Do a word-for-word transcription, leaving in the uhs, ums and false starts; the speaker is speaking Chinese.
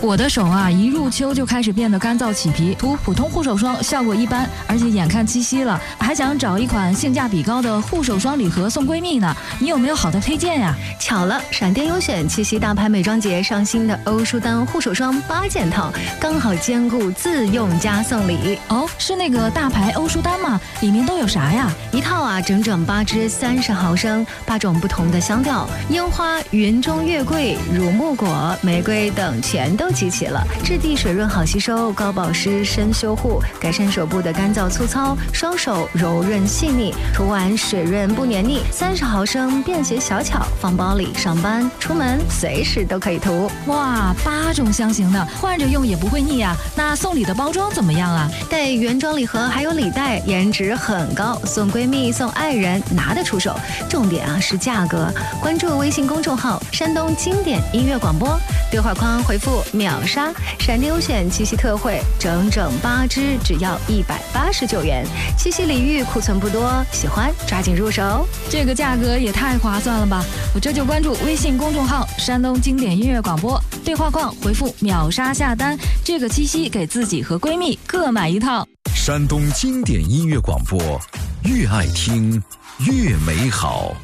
我的手啊，一入秋就开始变得干燥起皮，涂普通护手霜效果一般，而且眼看七夕了，还想找一款性价比高的护手霜礼盒送闺蜜呢。你有没有好的推荐呀？ 巧了，闪电优选七夕大牌美妆节上新的欧舒丹护手霜八件套，刚好兼顾自用加送礼。 哦，是那个大牌欧舒丹吗？里面都有啥呀？ 一套啊，整整八支，三十毫升，八种不同的香调，樱花、云中月桂、乳木果、玫瑰等全都集齐了。质地水润好吸收，高保湿深修护，改善手部的干燥粗糙，双手柔润细腻，涂完水润不黏腻。三十毫升，便携小巧，放包里，上班出门随时都可以涂。 哇，八种香型的，换着用也不会腻啊。那送礼的包装怎么样啊？ 带原装礼盒还有礼袋，颜值很高，送闺蜜送爱人拿得出手。重点啊是价格，关注微信公众号山东经典音乐广播，对话框回复秒杀，闪电优选七夕特惠，整整八支只要一百八十九元。七夕礼遇库存不多，喜欢抓紧入手。 这个价格也太划算了吧！我这就关注微信公众号山东经典音乐广播，对话框回复秒杀下单，这个七夕给自己和闺蜜各买一套。 山东经典音乐广播，越爱听越美好。